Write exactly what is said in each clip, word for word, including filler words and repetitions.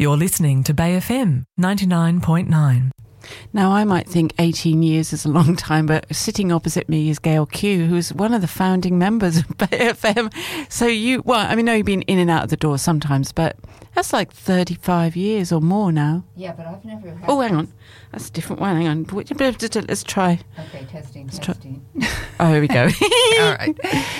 You're listening to Bay F M ninety-nine point nine. Now, I might think eighteen years is a long time, but sitting opposite me is Gail Q, who's one of the founding members of Bay F M. So you, well, I mean, I know you've been in and out of the door sometimes, but that's like thirty-five years or more now. Yeah, but I've never had... Oh, hang on. That's a different one. Hang on. Let's try. Okay, testing, Let's testing. Try. Oh, here we go. All right.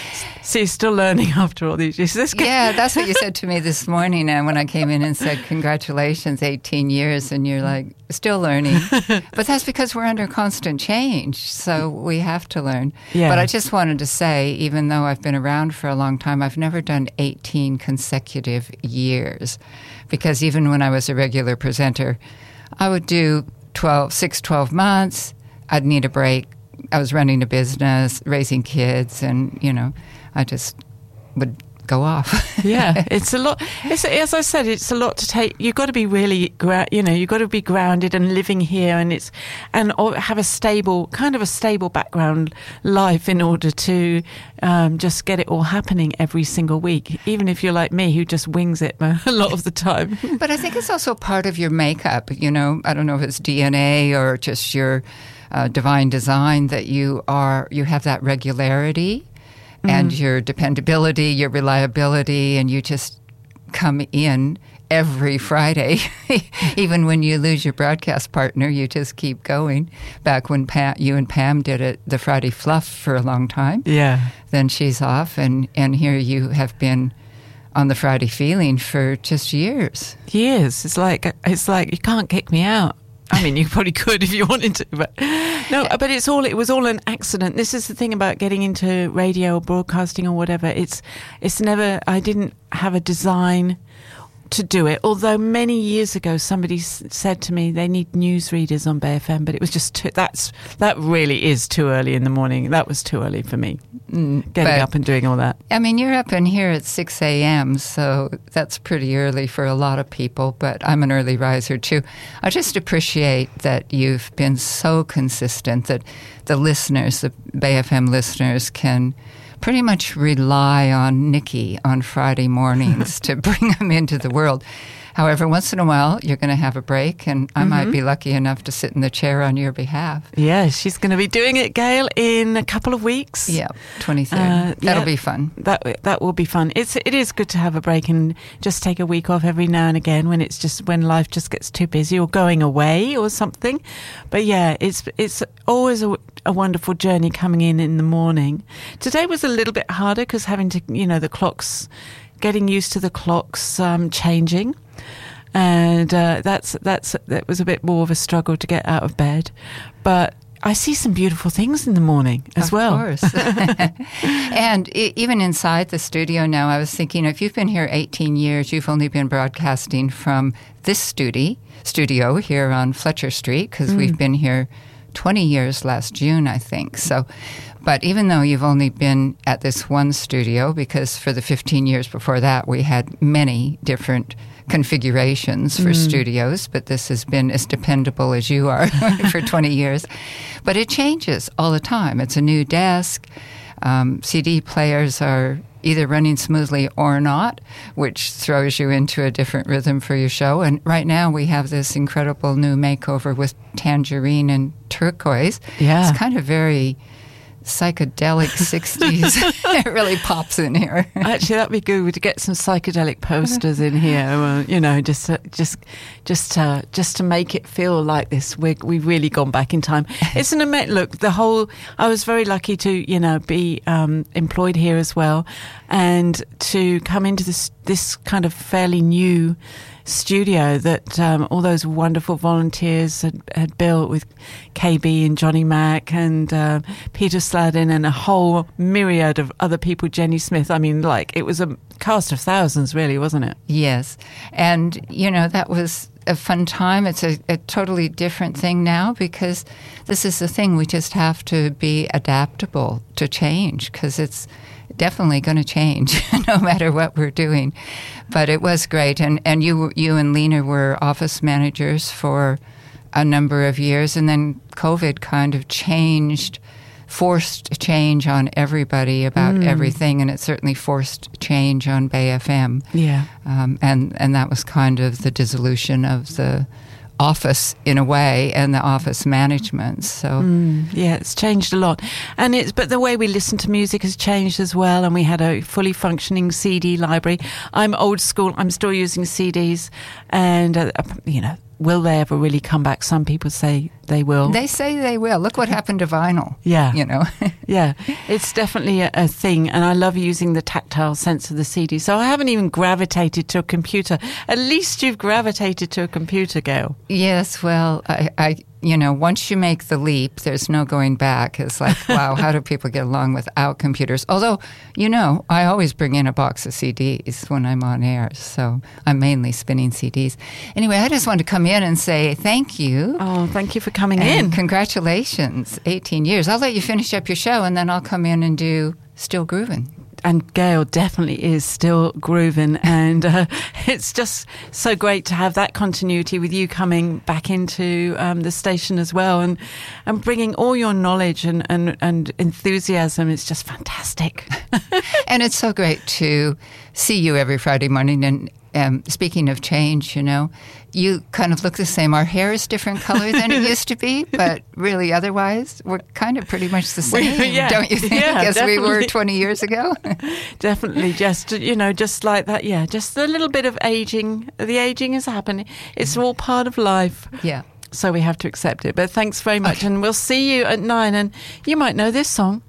So you're still learning after all these years. That's good. Yeah, that's what you said to me this morning uh, when I came in and said, congratulations, eighteen years, and you're like, still learning. But that's because we're under constant change, so we have to learn. Yeah. But I just wanted to say, even though I've been around for a long time, I've never done eighteen consecutive years, because even when I was a regular presenter, I would do twelve, six, twelve months. I'd need a break. I was running a business, raising kids, and, you know, I just would go off. Yeah, it's a lot. It's, as I said, it's a lot to take. You've got to be really, gra- you know, you've got to be grounded and living here, and it's and have a stable, kind of a stable background life in order to um, just get it all happening every single week. Even if you're like me, who just wings it a lot of the time. But I think it's also part of your makeup. You know, I don't know if it's D N A or just your uh, divine design that you are. You have that regularity. And mm-hmm. your dependability, your reliability, and you just come in every Friday. Even when you lose your broadcast partner, you just keep going. Back when Pam, you and Pam did it, the Friday Fluff for a long time. Yeah. Then she's off, and, and here you have been on the Friday Feeling for just years. Years. It's like it's like you can't kick me out. I mean, you probably could if you wanted to, but no. But it's all. It was all an accident. This is the thing about getting into radio or broadcasting or whatever. It's, it's never. I didn't have a design to do it. Although many years ago, somebody s- said to me they need newsreaders on Bay F M, but it was just too, that's that really is too early in the morning. That was too early for me. Mm, getting but, up and doing all that. I mean, you're up in here at six a.m., so that's pretty early for a lot of people, but I'm an early riser too. I just appreciate that you've been so consistent that the listeners, the Bay F M listeners, can pretty much rely on Nikki on Friday mornings to bring them into the world. However, once in a while, you're going to have a break, and I mm-hmm. might be lucky enough to sit in the chair on your behalf. Yeah, she's going to be doing it, Gail, in a couple of weeks. Yeah, twenty-third. Uh, That'll yeah, be fun. That that will be fun. It's it is good to have a break and just take a week off every now and again when it's just when life just gets too busy or going away or something. But yeah, it's it's always a, a wonderful journey coming in in the morning. Today was a little bit harder because having to, you know, the clocks, getting used to the clocks um, changing. And uh, that's that's that was a bit more of a struggle to get out of bed, but I see some beautiful things in the morning as of well. Of course. And I- even inside the studio now, I was thinking, if you've been here eighteen years, you've only been broadcasting from this studio studio here on Fletcher Street, because mm. we've been here twenty years last June, I think. So, but even though you've only been at this one studio, because for the fifteen years before that, we had many different configurations for mm. studios, but this has been as dependable as you are for twenty years. But it changes all the time. It's a new desk. Um, C D players are either running smoothly or not, which throws you into a different rhythm for your show. And right now we have this incredible new makeover with tangerine and turquoise. Yeah. It's kind of very psychedelic sixties. It really pops in here. Actually, that'd be good to get some psychedelic posters in here. Well, you know, just to, just just to, just to make it feel like this. We we've really gone back in time. It's an amazing look. The whole. I was very lucky to you know be um, employed here as well, and to come into this this kind of fairly new studio that um, all those wonderful volunteers had, had built with K B and Johnny Mack and uh, Peter Sladden and a whole myriad of other people, Jenny Smith. I mean, like, it was a cast of thousands, really, wasn't it? Yes. And, you know, that was a fun time. It's a, a totally different thing now, because this is the thing. We just have to be adaptable to change, because it's definitely going to change no matter what we're doing. But it was great. And, and you you and Lena were office managers for a number of years, and then COVID kind of changed forced change on everybody about Mm. everything, and it certainly forced change on Bay F M. Yeah. Um, and, and that was kind of the dissolution of the office in a way, and the office management. So Mm, yeah, it's changed a lot, and it's but the way we listen to music has changed as well. And we had a fully functioning C D library. I'm old school. I'm still using C Ds, and uh, you know, will they ever really come back? Some people say they will. they say they will. Look what happened to vinyl. Yeah. You know. Yeah, it's definitely a, a thing, and I love using the tactile sense of the C D. So I haven't even gravitated to a computer. At least you've gravitated to a computer, Gail. Yes, well, I, I, you know, once you make the leap, there's no going back. It's like, wow, how do people get along without computers? Although, you know, I always bring in a box of C Ds when I'm on air, so I'm mainly spinning C Ds. Anyway, I just wanted to come in and say thank you. Oh, thank you for coming And in. congratulations, eighteen years. I'll let you finish up your show, and then I'll come in and do Still Groovin'. And Gail definitely is still grooving, and uh, it's just so great to have that continuity with you coming back into um, the station as well, and and bringing all your knowledge and, and, and enthusiasm. It's just fantastic. And it's so great to see you every Friday morning. And um, speaking of change, you know, you kind of look the same. Our hair is different color than it used to be, but really otherwise, we're kind of pretty much the same, yeah, don't you think, yeah, as we were definitely. twenty years ago? Definitely, just you know, just like that. Yeah, just a little bit of aging. The aging is happening. It's all part of life. Yeah. So we have to accept it. But thanks very much, and we'll see you at nine. And you might know this song.